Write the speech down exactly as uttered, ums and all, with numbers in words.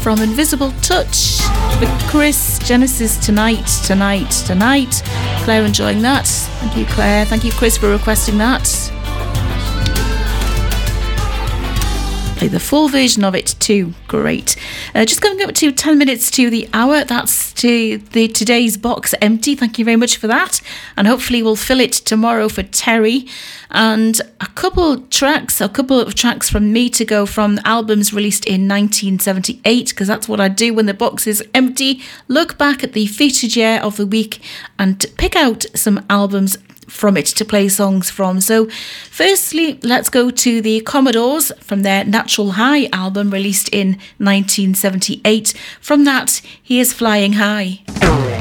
from Invisible Touch with Chris. Genesis tonight, tonight, tonight. Claire enjoying that. Thank you, Claire. Thank you, Chris, for requesting that. Play the full version of it too. Great. Uh, just going up to ten minutes to the hour. That's to the today's box empty. Thank you very much for that. And hopefully we'll fill it tomorrow for Terry. And a couple tracks, a couple of tracks from me to go from albums released in nineteen seventy-eight, because that's what I do when the box is empty. Look back at the featured year of the week and pick out some albums from it to play songs from. So firstly, let's go to the Commodores from their Natural High album released in nineteen seventy-eight. From that, here's Flying High.